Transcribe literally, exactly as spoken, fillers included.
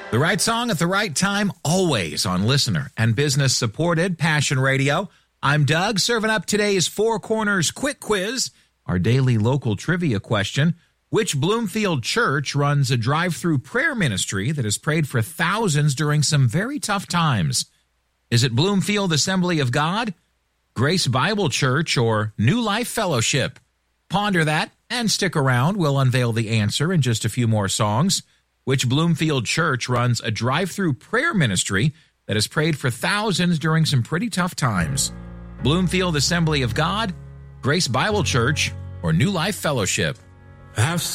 The right song at the right time, always on listener and business-supported Passion Radio. I'm Doug, serving up today's Four Corners Quick Quiz, our daily local trivia question. Which Bloomfield church runs a drive-through prayer ministry that has prayed for thousands during some very tough times? Is it Bloomfield Assembly of God, Grace Bible Church, or New Life Fellowship? Ponder that and stick around. We'll unveil the answer in just a few more songs. Which Bloomfield church runs a drive-through prayer ministry that has prayed for thousands during some pretty tough times? Bloomfield Assembly of God, Grace Bible Church, or New Life Fellowship? I've